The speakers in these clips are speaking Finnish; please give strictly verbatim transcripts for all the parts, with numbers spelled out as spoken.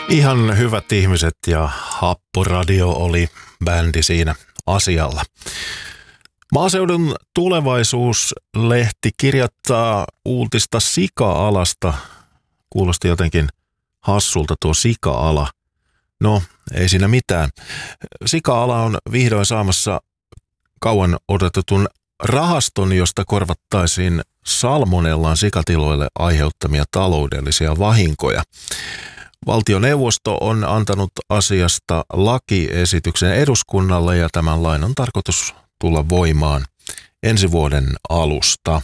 Ihan hyvät ihmiset ja Happoradio oli bändi siinä asialla. Maaseudun Tulevaisuus-lehti kirjoittaa uutista sika-alasta. Kuulosti jotenkin hassulta tuo sika-ala. No, ei siinä mitään. Sika-ala on vihdoin saamassa kauan odotetun rahaston, josta korvattaisiin salmonellan sikatiloille aiheuttamia taloudellisia vahinkoja. Valtioneuvosto on antanut asiasta lakiesityksen eduskunnalle ja tämän lain on tarkoitus tulla voimaan ensi vuoden alusta.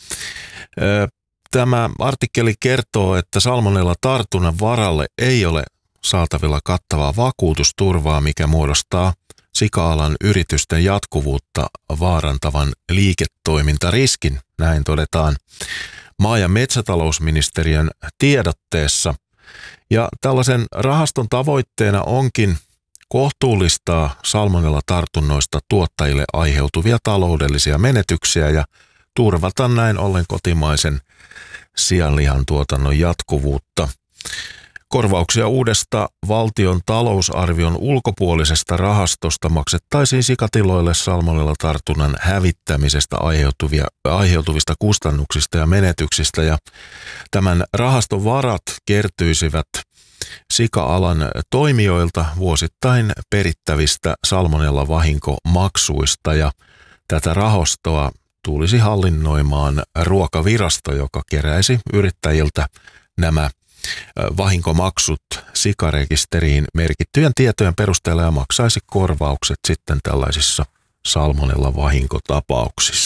Tämä artikkeli kertoo, että salmonella-tartunnan varalle ei ole saatavilla kattavaa vakuutusturvaa, mikä muodostaa sika-alan yritysten jatkuvuutta vaarantavan liiketoimintariskin, näin todetaan maa- ja metsätalousministeriön tiedotteessa. Ja tällaisen rahaston tavoitteena onkin kohtuullistaa salmonella-tartunnoista tuottajille aiheutuvia taloudellisia menetyksiä ja turvata näin ollen kotimaisen sianlihan tuotannon jatkuvuutta. Korvauksia uudesta valtion talousarvion ulkopuolisesta rahastosta maksettaisiin sikatiloille salmonella-tartunnan hävittämisestä aiheutuvia, aiheutuvista kustannuksista ja menetyksistä. Ja tämän rahaston varat kertyisivät sika-alan toimijoilta vuosittain perittävistä salmonella-vahinkomaksuista. Ja tätä rahastoa tulisi hallinnoimaan Ruokavirasto, joka keräisi yrittäjiltä nämä vahinkomaksut sikarekisteriin merkittyjen tietojen perusteella ja maksaisi korvaukset sitten tällaisissa salmonella-vahinkotapauksissa.